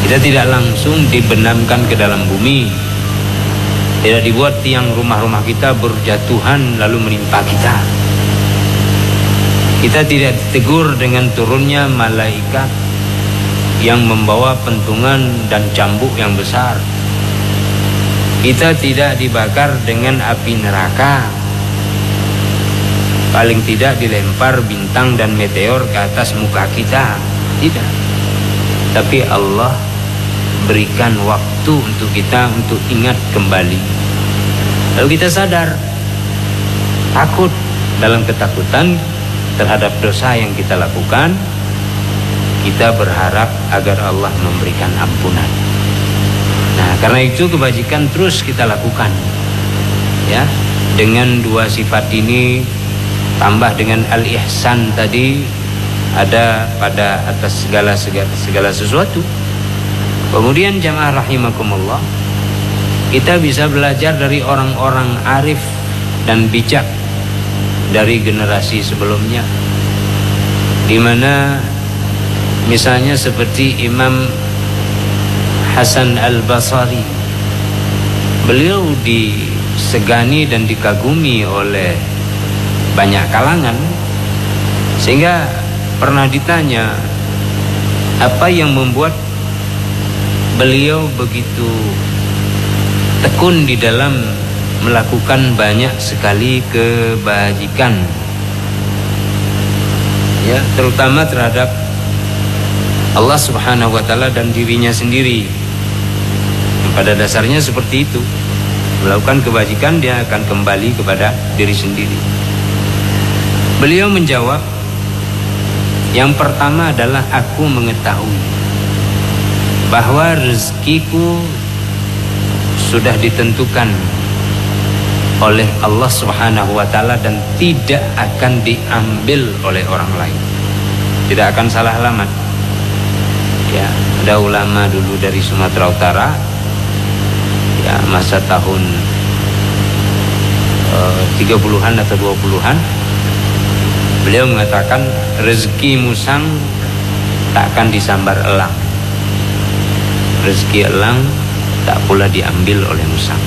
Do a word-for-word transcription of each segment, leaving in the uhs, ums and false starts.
Kita tidak langsung dibenamkan ke dalam bumi, tidak dibuat tiang rumah-rumah kita berjatuhan lalu menimpa kita. Kita tidak ditegur dengan turunnya malaikat yang membawa pentungan dan cambuk yang besar. Kita tidak dibakar dengan api neraka. Paling tidak dilempar bintang dan meteor ke atas muka kita. Tidak. Tapi Allah berikan waktu untuk kita untuk ingat kembali. Lalu kita sadar, takut. Dalam ketakutan terhadap dosa yang kita lakukan, kita berharap agar Allah memberikan ampunan. Nah, karena itu kebajikan terus kita lakukan, ya, dengan dua sifat ini, tambah dengan al-ihsan tadi, ada pada atas segala segala, segala sesuatu. Kemudian jamaah rahimakumullah, kita bisa belajar dari orang-orang arif dan bijak dari generasi sebelumnya, di mana misalnya seperti Imam Hasan Al-Basri, beliau disegani dan dikagumi oleh banyak kalangan, sehingga pernah ditanya apa yang membuat beliau begitu tekun di dalam melakukan banyak sekali kebajikan, ya, terutama terhadap Allah Subhanahu wa taala dan dirinya sendiri. Pada dasarnya seperti itu. Melakukan kebajikan, dia akan kembali kepada diri sendiri. Beliau menjawab, yang pertama adalah aku mengetahui bahwa rezekiku sudah ditentukan oleh Allah Subhanahu wa taala dan tidak akan diambil oleh orang lain. Tidak akan salah alamat. Ya, ada ulama dulu dari Sumatera Utara, ya, masa tahun uh, tiga puluhan atau dua puluhan, beliau mengatakan rezeki musang tak akan disambar elang, rezeki elang tak pula diambil oleh musang.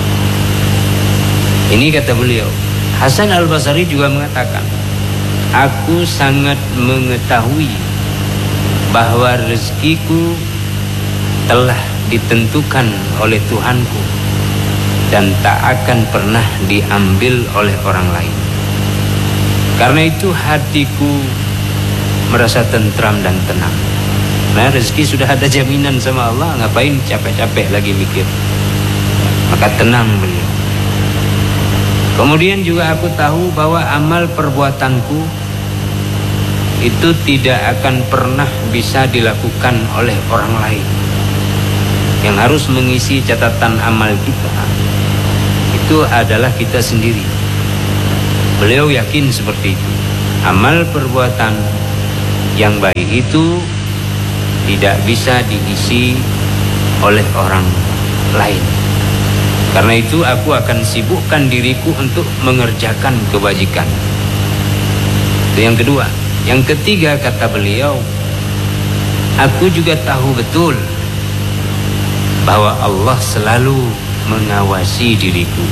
Ini kata beliau. Hasan Al-Basri juga mengatakan, aku sangat mengetahui bahwa rezekiku telah ditentukan oleh Tuhanku dan tak akan pernah diambil oleh orang lain. Karena itu hatiku merasa tentram dan tenang. Nah, rezeki sudah ada jaminan sama Allah, ngapain capek-capek lagi mikir? Maka tenang beliau. Kemudian juga aku tahu bahwa amal perbuatanku itu tidak akan pernah bisa dilakukan oleh orang lain. Yang harus mengisi catatan amal kita itu adalah kita sendiri. Beliau yakin seperti itu. Amal perbuatan yang baik itu tidak bisa diisi oleh orang lain. Karena itu aku akan sibukkan diriku untuk mengerjakan kebajikan. Itu yang kedua. Yang ketiga kata beliau, aku juga tahu betul bahwa Allah selalu mengawasi diriku.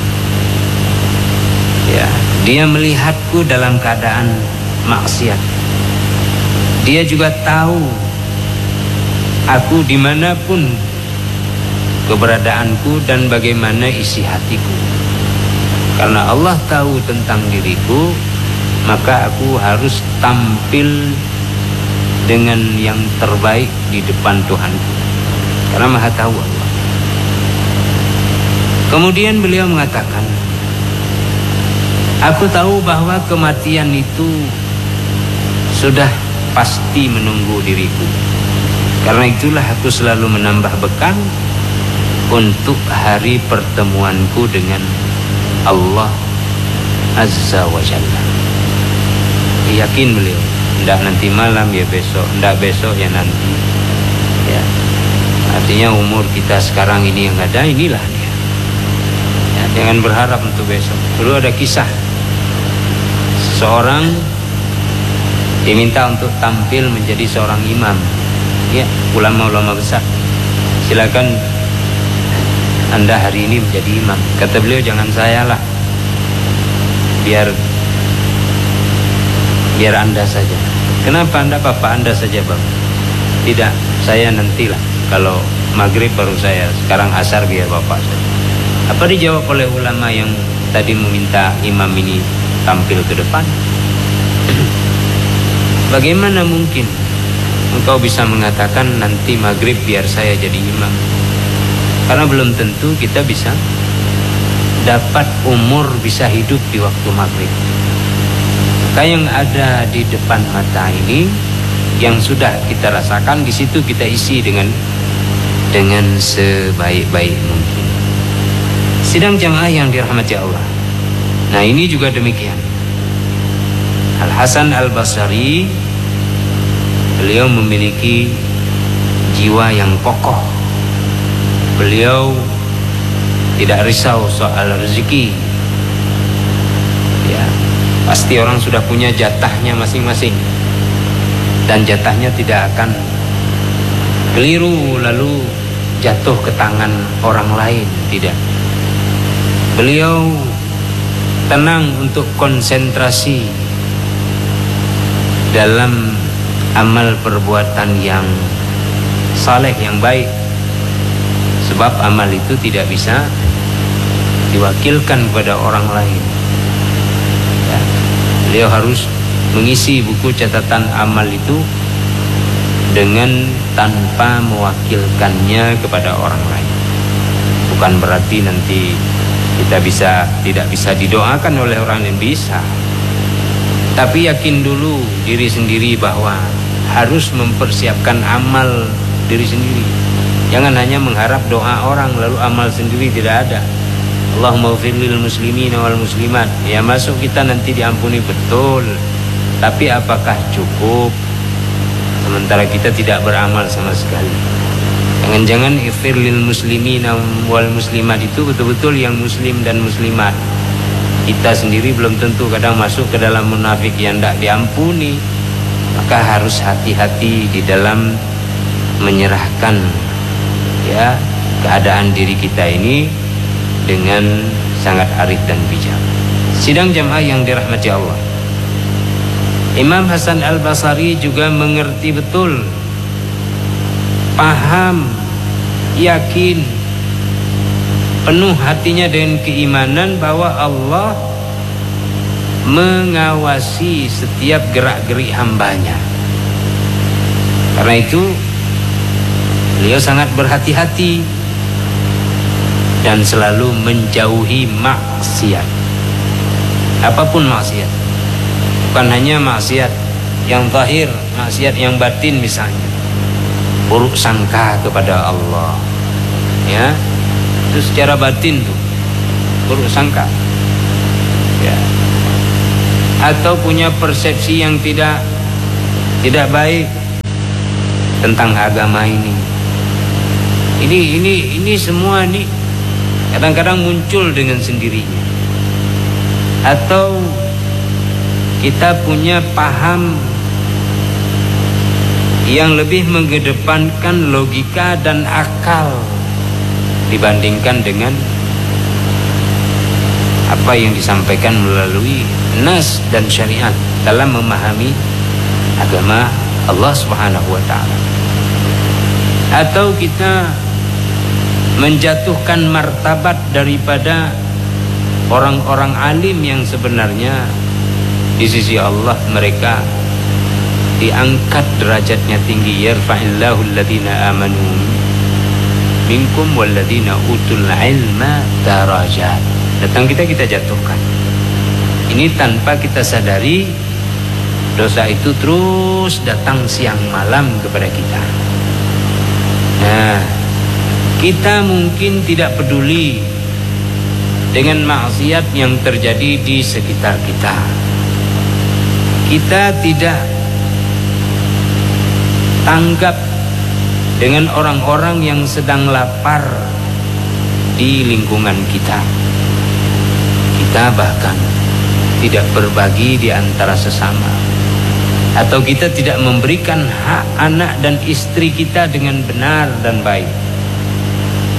Ya, Dia melihatku dalam keadaan maksiat. Dia juga tahu aku dimanapun keberadaanku dan bagaimana isi hatiku. Karena Allah tahu tentang diriku, maka aku harus tampil dengan yang terbaik di depan Tuhanku. Karena Maha tahu Allah. Kemudian beliau mengatakan, aku tahu bahwa kematian itu sudah pasti menunggu diriku. Karena itulah aku selalu menambah bekal untuk hari pertemuanku dengan Allah Azza wa Jalla. Yakin beliau, tidak nanti malam ya besok, tidak besok ya nanti. Ya, artinya umur kita sekarang ini yang ada, inilah dia. Ya, jangan berharap untuk besok. Dulu ada kisah seseorang diminta untuk tampil menjadi seorang imam, ya, ulama-ulama besar. silakan Anda hari ini menjadi imam. Kata beliau, jangan saya lah, biar biar Anda saja. Kenapa Anda Bapak? Anda saja Bapak. Tidak, saya nantilah. Kalau maghrib baru saya, sekarang asar biar Bapak saja. Apa dijawab oleh ulama yang tadi meminta imam ini tampil ke depan? Bagaimana mungkin engkau bisa mengatakan nanti maghrib biar saya jadi imam? Karena belum tentu kita bisa dapat umur bisa hidup di waktu maghrib. Maka yang ada di depan mata ini, yang sudah kita rasakan, di situ kita isi dengan dengan sebaik-baik mungkin. Sidang jamaah yang dirahmati Allah. Nah, ini juga demikian. Al Hasan Al Basri, beliau memiliki jiwa yang kokoh. Beliau tidak risau soal rezeki. Ya, pasti orang sudah punya jatahnya masing-masing, dan jatahnya tidak akan keliru lalu jatuh ke tangan orang lain. Tidak. Beliau tenang untuk konsentrasi dalam amal perbuatan yang saleh, yang baik. Sebab amal itu tidak bisa diwakilkan kepada orang lain. Ya, beliau harus mengisi buku catatan amal itu dengan tanpa mewakilkannya kepada orang lain. Bukan berarti nanti kita bisa tidak bisa didoakan oleh orang lain, bisa. Tapi yakin dulu diri sendiri bahwa harus mempersiapkan amal diri sendiri. Jangan hanya mengharap doa orang lalu amal sendiri tidak ada. Allahumma ighfir lil muslimina wal muslimat. Ya, masuk kita nanti diampuni betul. Tapi apakah cukup sementara kita tidak beramal sama sekali? Jangan-jangan ighfir lil muslimina wal muslimat itu betul-betul yang muslim dan muslimat. Kita sendiri belum tentu, kadang masuk ke dalam munafik yang tidak diampuni. Maka harus hati-hati di dalam menyerahkan ya keadaan diri kita ini dengan sangat arif dan bijak. Sidang jamaah yang dirahmati Allah, Imam Hasan Al Basri juga mengerti betul, paham, yakin, penuh hatinya dengan keimanan bahwa Allah mengawasi setiap gerak-gerik hambanya. Karena itu beliau sangat berhati-hati dan selalu menjauhi maksiat. Apapun maksiat, bukan hanya maksiat yang zahir, maksiat yang batin misalnya, buruk sangka kepada Allah, ya, itu secara batin tuh buruk sangka, ya, atau punya persepsi yang tidak tidak baik tentang agama ini. Ini ini ini semua nih kadang-kadang muncul dengan sendirinya. Atau kita punya paham yang lebih mengedepankan logika dan akal dibandingkan dengan apa yang disampaikan melalui nas dan syariat dalam memahami agama Allah Subhanahu wa taala. Atau kita menjatuhkan martabat daripada orang-orang alim yang sebenarnya di sisi Allah mereka diangkat derajatnya tinggi. Yarfa'illahu alladhina amanu minkum walladhina utul ilma darajat. Datang kita kita jatuhkan. Ini tanpa kita sadari, dosa itu terus datang siang malam kepada kita. Nah, kita mungkin tidak peduli dengan maksiat yang terjadi di sekitar kita. Kita tidak tanggap dengan orang-orang yang sedang lapar di lingkungan kita. Kita bahkan tidak berbagi di antara sesama. Atau kita tidak memberikan hak anak dan istri kita dengan benar dan baik.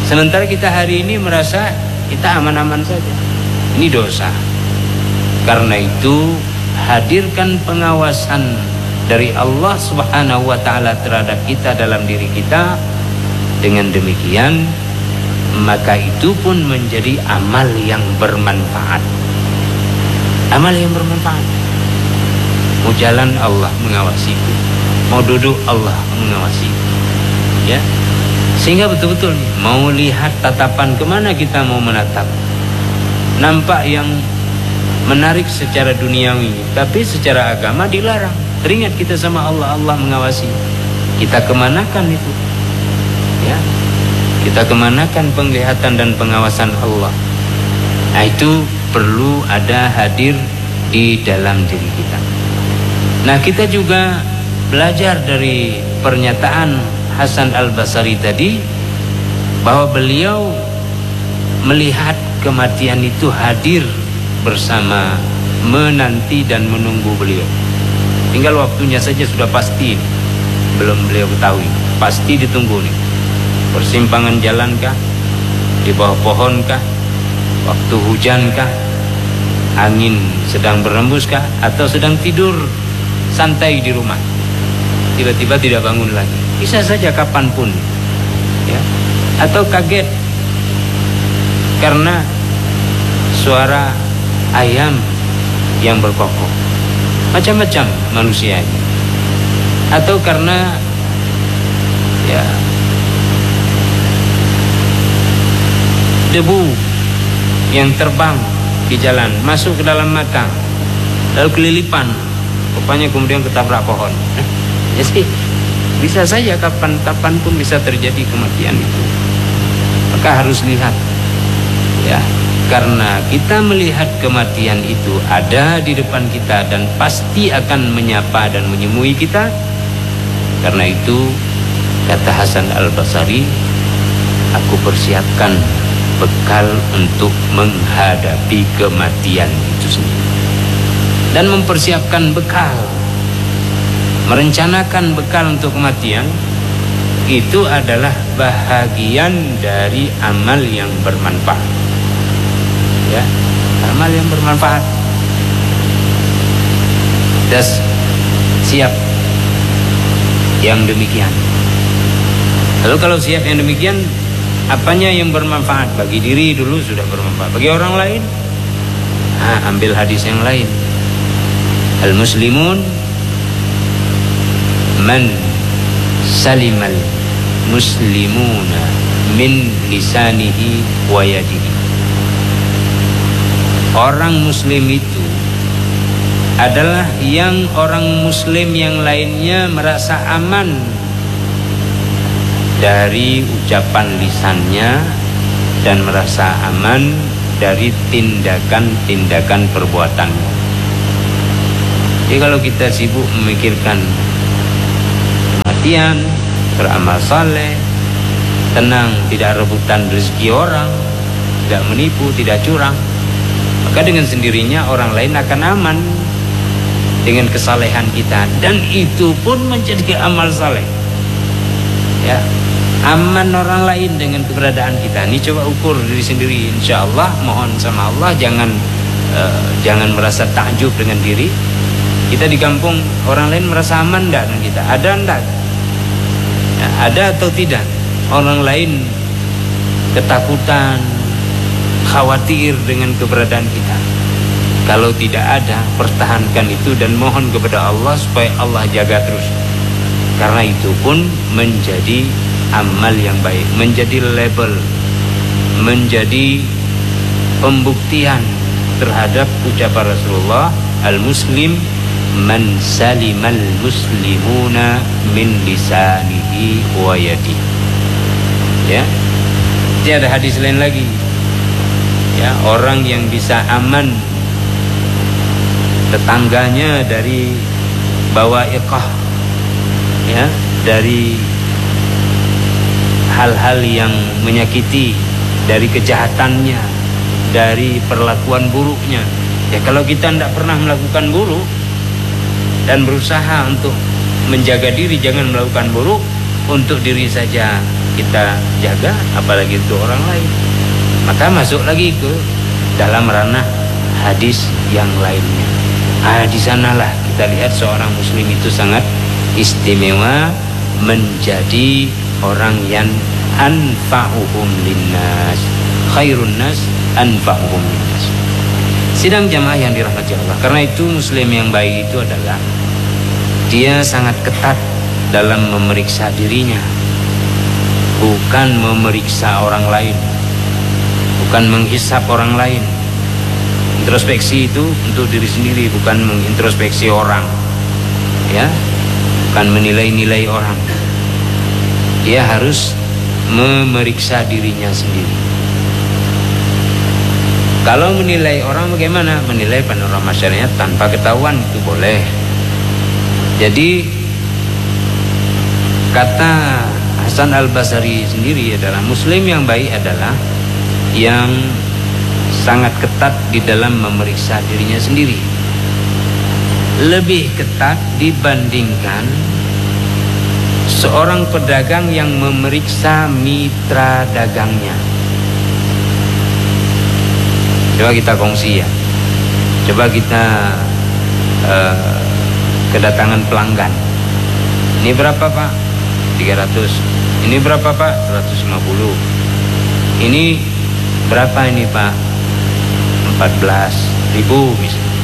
Sementara kita hari ini merasa kita aman-aman saja. Ini dosa. Karena itu hadirkan pengawasan dari Allah Subhanahu wa taala terhadap kita dalam diri kita. Dengan demikian maka itu pun menjadi amal yang bermanfaat. Amal yang bermanfaat. Mau jalan Allah mengawasiku, mau duduk Allah mengawasiku, ya. Sehingga betul-betul mau lihat tatapan kemana kita mau menatap. Nampak yang menarik secara duniawi, tapi secara agama dilarang. Teringat kita sama Allah, Allah mengawasi. Kita kemanakan itu? Ya, kita kemanakan penglihatan dan pengawasan Allah? Nah, itu perlu ada hadir di dalam diri kita. Nah, kita juga belajar dari pernyataan Hasan Al-Basri tadi, bahwa beliau melihat kematian itu hadir bersama, menanti dan menunggu beliau. Tinggal waktunya saja sudah pasti, belum beliau ketahui. Pasti ditunggu nih. Persimpangan jalankah, di bawah pohonkah, waktu hujankah, angin sedang berembuskah, atau sedang tidur santai di rumah, tiba-tiba tidak bangun lagi. Bisa saja kapanpun, ya. Atau kaget karena suara ayam yang berkokok. Macam-macam manusia ini. Atau karena ya debu yang terbang di jalan masuk ke dalam mata, lalu kelilipan, rupanya kemudian ketabrak pohon. Jadi bisa saja kapan-kapan pun bisa terjadi kematian itu. Maka harus lihat, ya, karena kita melihat kematian itu ada di depan kita dan pasti akan menyapa dan menyemui kita. Karena itu kata Hasan Al-Basri, aku persiapkan bekal untuk menghadapi kematian itu sendiri. Dan mempersiapkan bekal, merencanakan bekal untuk kematian, itu adalah bahagian dari amal yang bermanfaat. Ya, amal yang bermanfaat. Das siap yang demikian. Lalu kalau siap yang demikian, apanya yang bermanfaat? Bagi diri dulu sudah bermanfaat. Bagi orang lain, nah, ambil hadis yang lain. Al-muslimun man salimal muslimuna min lisanihi wa yadihi. Orang muslim itu adalah yang orang muslim yang lainnya merasa aman dari ucapan lisannya dan merasa aman dari tindakan-tindakan perbuatannya. Jadi kalau kita sibuk memikirkan kematian, beramal saleh, tenang, tidak rebutan rezeki orang, tidak menipu, tidak curang, maka dengan sendirinya orang lain akan aman dengan kesalehan kita, dan itu pun menjadi amal saleh. Ya, aman orang lain dengan keberadaan kita. Ini coba ukur diri sendiri, insya Allah. Mohon sama Allah jangan uh, jangan merasa takjub dengan diri. Kita di kampung, orang lain merasa aman enggak dengan kita? Ada enggak? Ya, ada atau tidak? Orang lain ketakutan, khawatir dengan keberadaan kita. Kalau tidak ada, pertahankan itu dan mohon kepada Allah supaya Allah jaga terus. Karena itu pun menjadi amal yang baik, menjadi label, menjadi pembuktian terhadap ucapan Rasulullah, al-muslim man salimal muslimuna min lisanihi wa yadihi. Ya, tidak ada hadis lain lagi. Ya, orang yang bisa aman tetangganya dari bawaiqah, ya, dari hal-hal yang menyakiti, dari kejahatannya, dari perlakuan buruknya. Ya, kalau kita tidak pernah melakukan buruk dan berusaha untuk menjaga diri jangan melakukan buruk, untuk diri saja kita jaga, apalagi untuk orang lain. Maka masuk lagi ke dalam ranah hadis yang lainnya. Ah, di sanalah kita lihat seorang muslim itu sangat istimewa menjadi orang yang anfa'uhum linnas, khairun nas anfa'uhum linnas. Sidang jamaah yang dirahmati Allah, karena itu muslim yang baik itu adalah dia sangat ketat dalam memeriksa dirinya, bukan memeriksa orang lain, bukan menghisap orang lain. Introspeksi itu untuk diri sendiri, bukan mengintrospeksi orang, ya, bukan menilai-nilai orang. Dia harus memeriksa dirinya sendiri. Kalau menilai orang bagaimana? Menilai panorama syariat tanpa ketahuan itu boleh. Jadi kata Hasan Al-Basri sendiri adalah muslim yang baik adalah yang sangat ketat di dalam memeriksa dirinya sendiri. Lebih ketat dibandingkan seorang pedagang yang memeriksa mitra dagangnya. Coba kita kongsi ya. Coba kita uh, kedatangan pelanggan. Ini berapa Pak? tiga ratus. Ini berapa Pak? seratus lima puluh. Ini berapa ini Pak? empat belas ribu misalnya.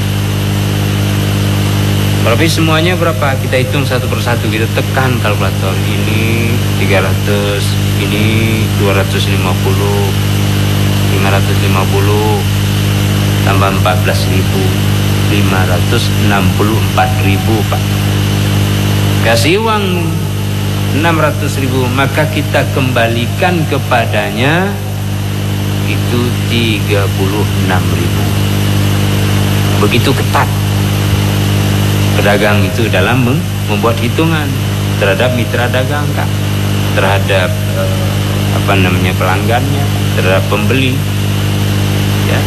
Tapi semuanya berapa? Kita hitung satu persatu. Kita tekan kalkulator. Ini tiga ratus. Ini dua ratus lima puluh. lima ratus lima puluh. Tambah empat belas ribu. lima ratus enam puluh empat ribu Pak. Kasih uang enam ratus ribu, maka kita kembalikan kepadanya itu tiga puluh enam ribu. Begitu ketat pedagang itu dalam membuat hitungan terhadap mitra dagang, Kak, terhadap eh, apa namanya pelanggannya, terhadap pembeli, ya.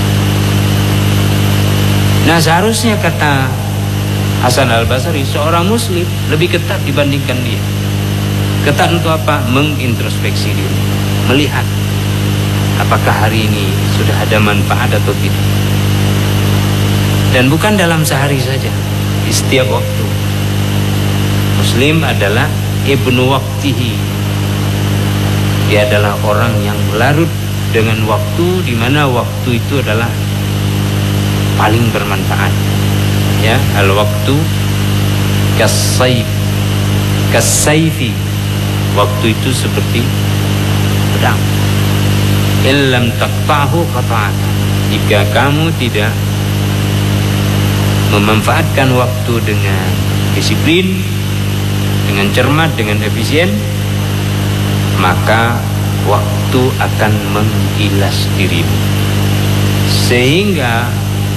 Nah, seharusnya kata Hasan Al-Basri, seorang muslim lebih ketat dibandingkan dia. Ketat untuk apa? Mengintrospeksi diri, melihat apakah hari ini sudah ada manfaat atau tidak. Dan bukan dalam sehari saja, di setiap waktu. Muslim adalah ibnu waqtihi. Dia adalah orang yang larut dengan waktu, di mana waktu itu adalah paling bermanfaat. Ya, al-waktu kasayf, kasayfi. Waktu itu seperti pedang. Illam taqta'hu qata'aka. Jika kamu tidak memanfaatkan waktu dengan disiplin, dengan cermat, dengan efisien, maka waktu akan menggilas dirimu. Sehingga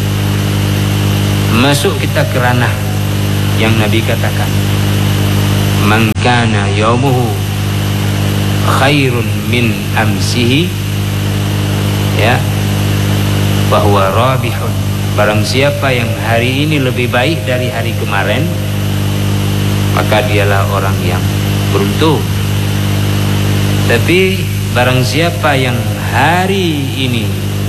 masuk kita ke ranah yang Nabi katakan, man kana yaumuhu khairun min amsihi, ya, bahwa rabihun, barang siapa yang hari ini lebih baik dari hari kemarin, maka dialah orang yang beruntung. Tapi barang siapa yang hari ini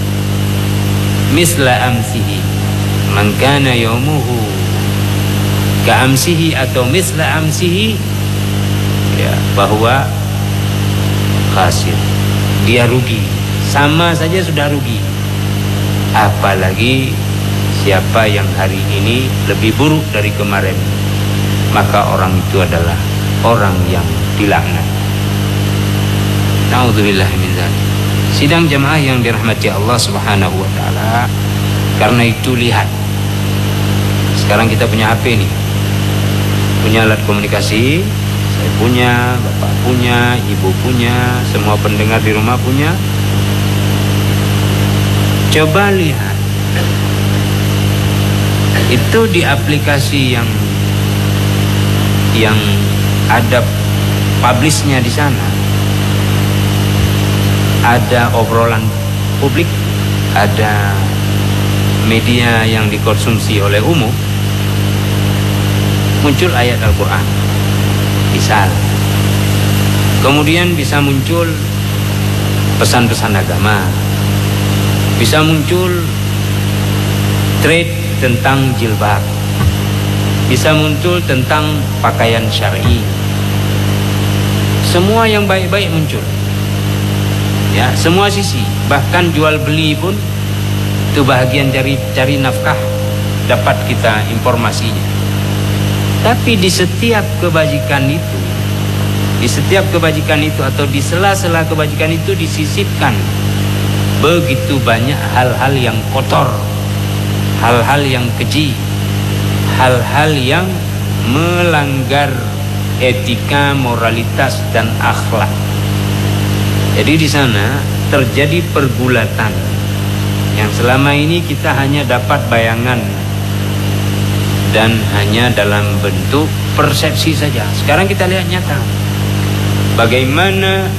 misla amsihi, man kana yaumuhu ka amsihi atau misla amsihi, ya, bahwa khasir, dia rugi, sama saja sudah rugi. Apalagi siapa yang hari ini lebih buruk dari kemarin, maka orang itu adalah orang yang dilaknat. Na'udzubillah min dzalik. Sidang jamaah yang dirahmati Allah Subhanahu wa taala, karena itu lihat, sekarang kita punya H P nih, punya alat komunikasi, saya punya, bapak punya, ibu punya, semua pendengar di rumah punya. Coba lihat, itu di aplikasi yang yang ada publishnya di sana, ada obrolan publik, ada media yang dikonsumsi oleh umum, muncul ayat Al-Quran. Misal Kemudian bisa muncul pesan-pesan agama, bisa muncul trade tentang jilbab, bisa muncul tentang pakaian syar'i. Semua yang baik-baik muncul. Ya, semua sisi, bahkan jual beli pun itu bahagian cari cari nafkah, dapat kita informasinya. Tapi di setiap kebajikan itu, di setiap kebajikan itu atau di sela-sela kebajikan itu disisipkan begitu banyak hal-hal yang kotor, hal-hal yang keji, hal-hal yang melanggar etika, moralitas dan akhlak. Jadi di sana terjadi pergulatan yang selama ini kita hanya dapat bayangan dan hanya dalam bentuk persepsi saja. Sekarang kita lihat nyata bagaimana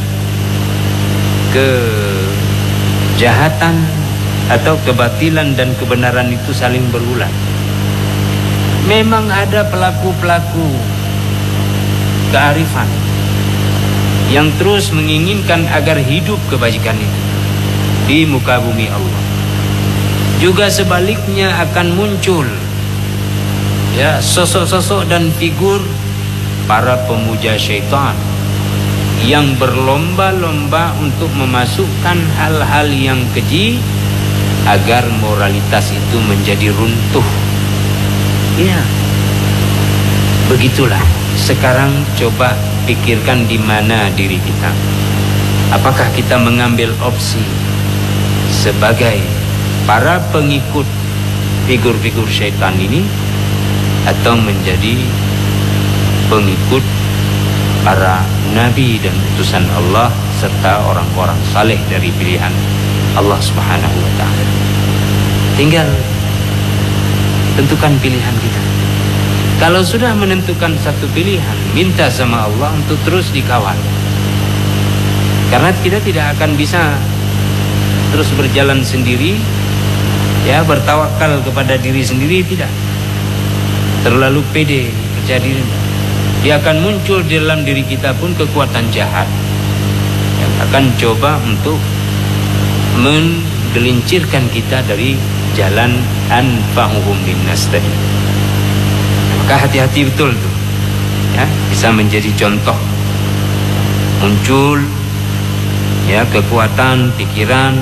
kejahatan atau kebatilan dan kebenaran itu saling berulang. Memang ada pelaku-pelaku kearifan yang terus menginginkan agar hidup kebajikan itu di muka bumi Allah. Juga sebaliknya akan muncul ya sosok-sosok dan figur para pemuja syaitan yang berlomba-lomba untuk memasukkan hal-hal yang keji agar moralitas itu menjadi runtuh. Ya, begitulah. Sekarang coba pikirkan di mana diri kita. Apakah kita mengambil opsi sebagai para pengikut figur-figur syaitan ini, atau menjadi pengikut para nabi dan utusan Allah serta orang-orang saleh dari pilihan Allah Subhanahu wa taala. Tinggal tentukan pilihan kita. Kalau sudah menentukan satu pilihan, minta sama Allah untuk terus dikawal. Karena kita tidak akan bisa terus berjalan sendiri, ya bertawakal kepada diri sendiri, tidak. Terlalu pede, percaya diri. Dia akan muncul di dalam diri kita pun kekuatan jahat yang akan coba untuk menggelincirkan kita dari jalan anfa'uhum linnas tadi. Maka hati-hati betul tuh, ya, bisa menjadi contoh muncul ya kekuatan pikiran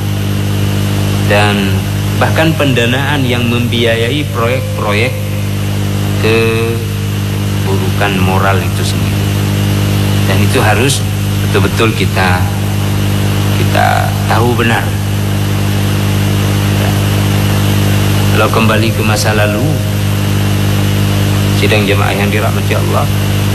dan bahkan pendanaan yang membiayai proyek-proyek keburukan moral itu sendiri. Dan itu harus betul-betul kita kita tahu benar. Ya. Kalau kembali ke masa lalu, sidang jemaah yang dirahmati Allah,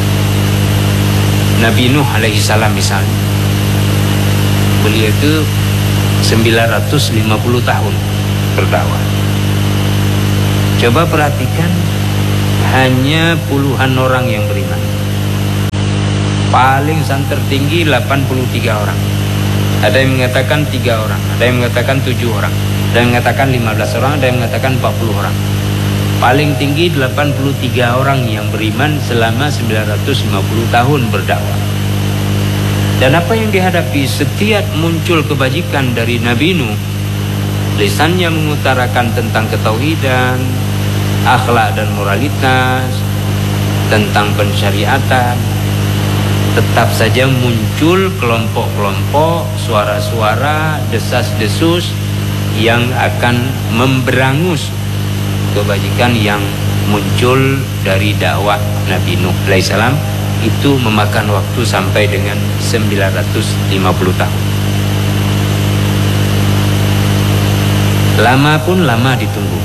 Nabi Nuh alaihi salam misalnya, beliau itu sembilan ratus lima puluh tahun berdakwah. Coba perhatikan, hanya puluhan orang yang beriman. Paling santer tinggi delapan puluh tiga orang. Ada yang mengatakan tiga orang, ada yang mengatakan tujuh orang, ada yang mengatakan lima belas orang, ada yang mengatakan empat puluh orang. Paling tinggi delapan puluh tiga orang yang beriman selama sembilan ratus lima puluh tahun berdakwah. Dan apa yang dihadapi setiap muncul kebajikan dari Nabi Nuh, lisannya mengutarakan tentang ketauhidan, akhlak dan moralitas, tentang pensyariatan, tetap saja muncul kelompok-kelompok, suara-suara, desas-desus yang akan memberangus kebajikan yang muncul dari dakwah Nabi Nuh alaihissalam. Itu memakan waktu sampai dengan sembilan ratus lima puluh tahun. Lama pun lama ditunggu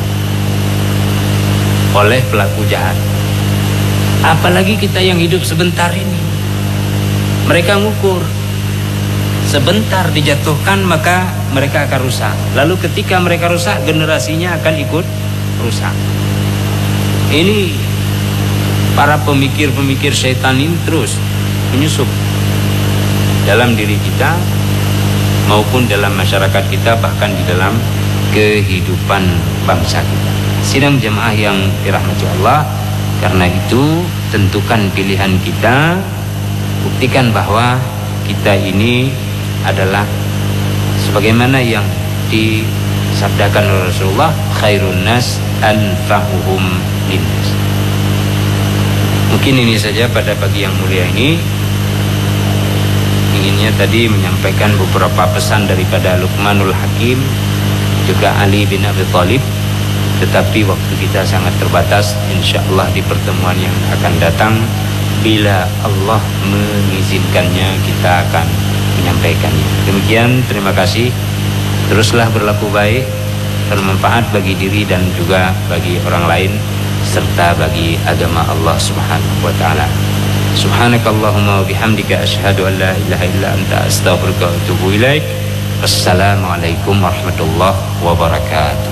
oleh pelaku jahat. Apalagi kita yang hidup sebentar ini. Mereka ngukur, sebentar dijatuhkan maka mereka akan rusak. Lalu ketika mereka rusak, generasinya akan ikut rusak. Ini para pemikir-pemikir syaitan ini terus menyusup dalam diri kita maupun dalam masyarakat kita, bahkan di dalam kehidupan bangsa kita. Sidang jemaah yang dirahmati Allah, karena itu tentukan pilihan kita buktikan bahwa kita ini adalah sebagaimana yang disabdakan oleh Rasulullah, khairun nas anfa'uhum linnas. Mungkin ini saja pada pagi yang mulia ini. Inginnya tadi menyampaikan beberapa pesan daripada Luqmanul Hakim, juga Ali bin Abi Thalib, tetapi waktu kita sangat terbatas. Insyaallah di pertemuan yang akan datang, bila Allah mengizinkannya, kita akan menyampaikannya. Demikian, terima kasih. Teruslah berlaku baik, bermanfaat bagi diri dan juga bagi orang lain, serta bagi agama Allah Subhanahu wa taala. Subhanakallahumma wa bihamdika asyhadu an la ilaha illa anta astaghfiruka wa atubu ilaik. Wassalamualaikum warahmatullahi wabarakatuh.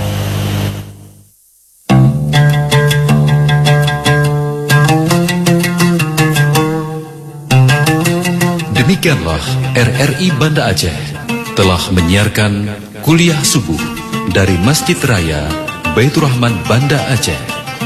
Demikianlah R R I Banda Aceh telah menyiarkan kuliah subuh dari Masjid Raya Baitur Rahman Banda Aceh.